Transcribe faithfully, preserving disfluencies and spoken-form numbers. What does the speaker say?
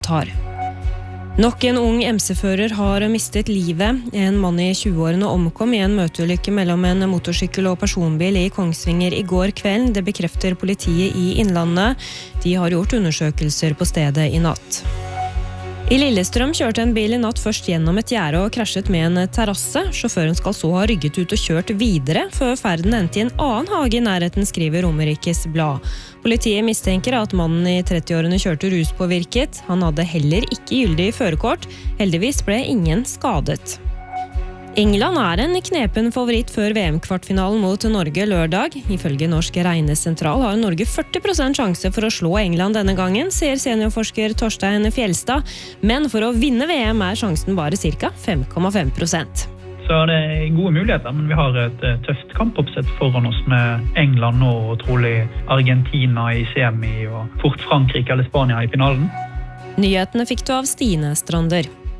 tar. Nok en ung M C-fører har mistet livet. En mann i tjueårene omkom i en møteulykke mellom en motorsykkel og personbil i Kongsvinger i går kveld. Det bekrefter politiet i Innlandet. De har gjort undersøkelser på stedet i natt. I Lillestrøm kjørte en bil i natt først gjennom et gjerde og krasjet med en terrasse. Sjåføren skal så ha rygget ut og kjørt videre, før ferden endte i en annen hage i nærheten, skriver Romerikes Blad. Politiet mistenker at mannen i trettiårene kjørte ruspåvirket. Han hadde heller ikke gyldig førerkort. Heldigvis ble ingen skadet. England er en knepen favoritt før V M-kvartfinalen mot Norge lørdag. Ifølge Norsk Regnesentral har Norge førti prosent sjanse for å slå England denne gangen, sier seniorforsker Torstein Fjelstad. Men for å vinne V M er sjansen bare ca. fem komma fem prosent. Så det er gode muligheter, men vi har et tøft kampoppsett foran oss med England nå og trolig Argentina i semi og fort Frankrike eller Spania i finalen. Nyhetene fikk du av Stine Strander.